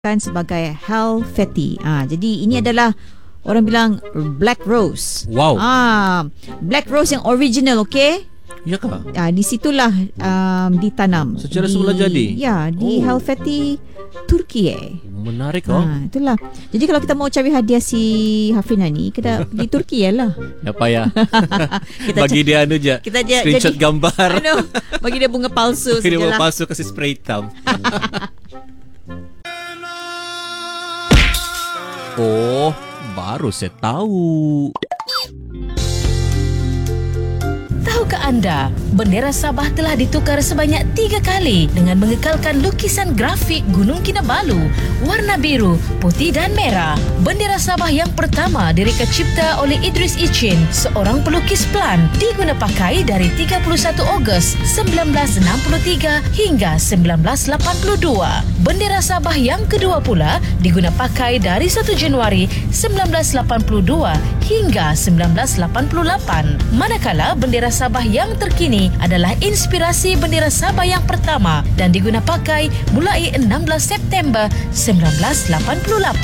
sebagai Helvetii. Jadi ini adalah orang bilang Black Rose. Wow. Black Rose yang original, okey? Ya kah? Di situlah ditanam. Secara semula jadi? Ya, di Helvetii, Turki. Menarik Itulah. Jadi kalau kita mau cari hadiah si Hafina ni, kita di Turki lah. Tak payah. Bagi dia je. Kita dia screenshot jadi, gambar. Bagi dia bunga palsu Bagi dia bunga sajalah. palsu, kasih spray hitam. Oh, baru saya tahu. Tahukah anda, bendera Sabah telah ditukar sebanyak 3 kali dengan mengekalkan lukisan grafik Gunung Kinabalu, warna biru, putih dan merah. Bendera Sabah yang pertama direka cipta oleh Idris Icin, seorang pelukis plan, diguna pakai dari 31 Ogos 1963 hingga 1982. Bendera Sabah yang kedua pula diguna pakai dari 1 Januari 1982 hingga 1988. Manakala bendera Sabah yang terkini adalah inspirasi bendera Sabah yang pertama dan diguna pakai mulai 16 September 1988.